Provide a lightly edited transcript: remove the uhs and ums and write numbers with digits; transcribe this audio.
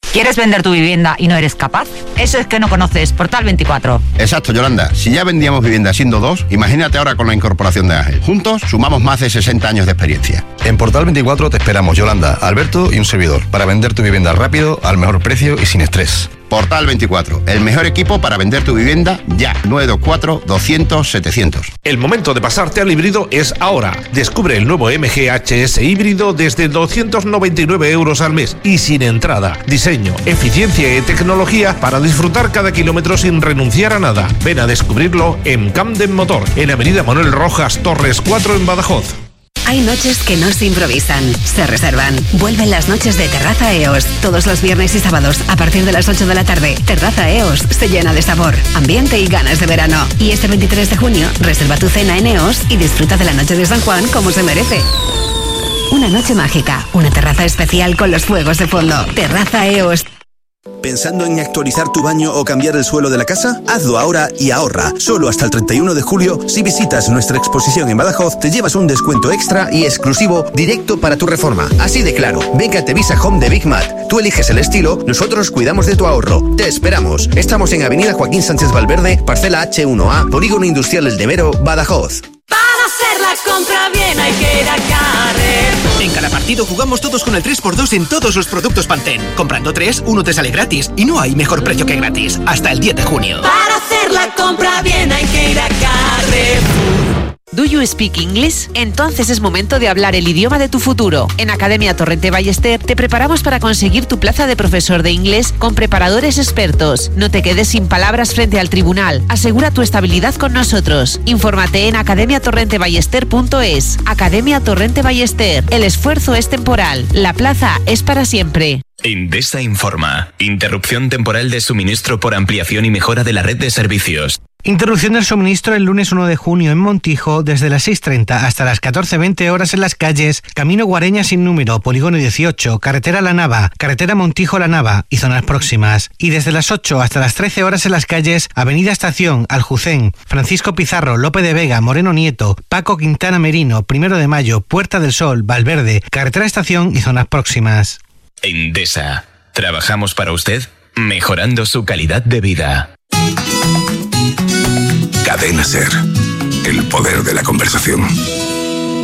¿Quieres vender tu vivienda y no eres capaz? Eso es que no conoces Portal 24. Exacto, Yolanda. Si ya vendíamos vivienda siendo dos, imagínate ahora con la incorporación de Ángel. Juntos sumamos más de 60 años de experiencia. En Portal 24 te esperamos, Yolanda, Alberto y un servidor, para vender tu vivienda rápido, al mejor precio y sin estrés. Portal 24, el mejor equipo para vender tu vivienda ya. 924-200-700. El momento de pasarte al híbrido es ahora. Descubre el nuevo MG HS híbrido desde 299 euros al mes y sin entrada. Diseño, eficiencia y tecnología para disfrutar cada kilómetro sin renunciar a nada. Ven a descubrirlo en Camden Motor, en Avenida Manuel Rojas Torres 4 en Badajoz. Hay noches que no se improvisan, se reservan. Vuelven las noches de Terraza EOS. Todos los viernes y sábados, a partir de las 8 de la tarde, Terraza EOS se llena de sabor, ambiente y ganas de verano. Y este 23 de junio, reserva tu cena en EOS y disfruta de la noche de San Juan como se merece. Una noche mágica, una terraza especial con los fuegos de fondo. Terraza EOS. ¿Pensando en actualizar tu baño o cambiar el suelo de la casa? Hazlo ahora y ahorra. Solo hasta el 31 de julio, si visitas nuestra exposición en Badajoz, te llevas un descuento extra y exclusivo directo para tu reforma. Así de claro. Venga a Tevisa Home de Big Mat. Tú eliges el estilo, nosotros cuidamos de tu ahorro. Te esperamos. Estamos en Avenida Joaquín Sánchez Valverde, parcela H1A, Polígono Industrial El Demero, Badajoz. Para hacer la compra bien hay que ir a Carrer. En cada partido jugamos todos con el 3x2 en todos los productos Pantene. Comprando 3, uno te sale gratis. Y no hay mejor precio que gratis. Hasta el 10 de junio. Para hacer la compra bien hay que ir a Carrefour. ¿Do you speak English? Entonces es momento de hablar el idioma de tu futuro. En Academia Torrente Ballester te preparamos para conseguir tu plaza de profesor de inglés con preparadores expertos. No te quedes sin palabras frente al tribunal. Asegura tu estabilidad con nosotros. Infórmate en academiatorrenteballester.es. Academia Torrente Ballester. El esfuerzo es temporal. La plaza es para siempre. Endesa informa. Interrupción temporal de suministro por ampliación y mejora de la red de servicios. Interrupción del suministro el lunes 1 de junio en Montijo desde las 6:30 hasta las 14:20 horas en las calles Camino Guareña sin número, Polígono 18, Carretera La Nava, Carretera Montijo-La Nava y zonas próximas. Y desde las 8 hasta las 13 horas en las calles Avenida Estación, Aljucén, Francisco Pizarro, Lope de Vega, Moreno Nieto, Paco Quintana Merino, 1 de Mayo, Puerta del Sol, Valverde, Carretera Estación y zonas próximas. Endesa. Trabajamos para usted, mejorando su calidad de vida. Cadena SER. El poder de la conversación.